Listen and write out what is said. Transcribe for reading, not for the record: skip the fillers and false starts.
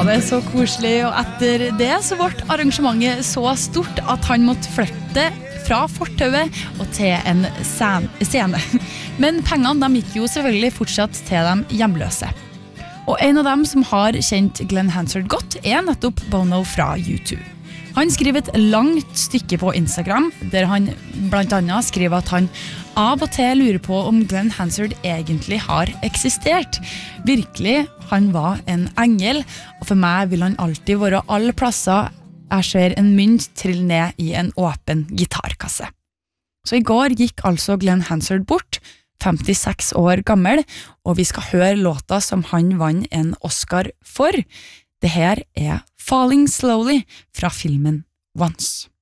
det så koselig, og etter det så ble arrangementet så stort at han måtte flytte fra fortauet og til en scene. Men pengene de gikk jo selvfølgelig fortsatt til de hjemløse. Og en av dem som har kjent Glenn Hansard godt nettopp Bono fra U2. Han skriver et langt stykke på Instagram, der han blant annet skriver at han av og til lurer på om Glenn Hansard egentlig har eksistert. Virkelig, han var en engel, og for meg vil han alltid være alle plasser jeg ser en mynt trille ned i en åpen gitarkasse. Så i går gikk altså Glenn Hansard bort, 56 år gammel, og vi skal høre låta som han vant en Oscar for. Det her Falling Slowly fra filmen Once.